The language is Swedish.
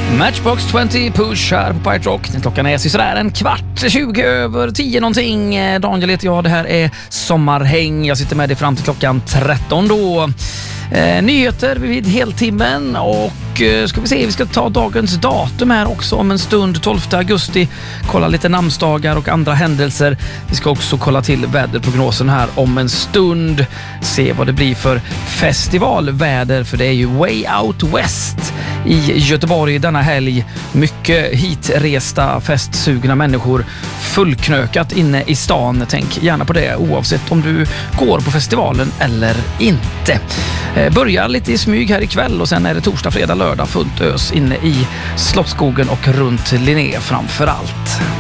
Matchbox 20 Push här på Pirate Rock. Klockan är sådär 9:15 någonting. Daniel heter jag, det här är Sommarhäng. Jag sitter med dig fram till klockan 13 då. Nyheter vid heltimmen och ska vi se, vi ska ta dagens datum här också om en stund, 12 augusti. Kolla lite namnsdagar och andra händelser. Vi ska också kolla till väderprognosen här om en stund. Se vad det blir för festivalväder, för det är ju Way Out West i Göteborg denna helg. Mycket hitresta, festsugna människor, fullknökat inne i stan. Tänk gärna på det oavsett om du går på festivalen eller inte. Börjar lite i smyg här ikväll och sen är det torsdag, fredag, lördag fullt ös inne i Slottsskogen och runt Linné framför allt.